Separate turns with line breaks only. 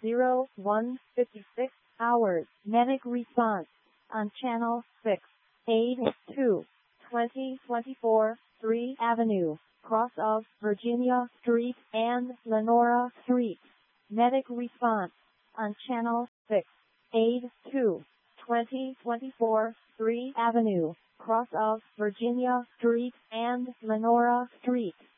01:56 hours. Medic response on channel 6, 8-2, 2024, 3 Avenue, cross of Virginia Street and Lenora Street. Medic response on channel 6, 8-2, 2024, 3 Avenue, cross of Virginia Street and Lenora Street.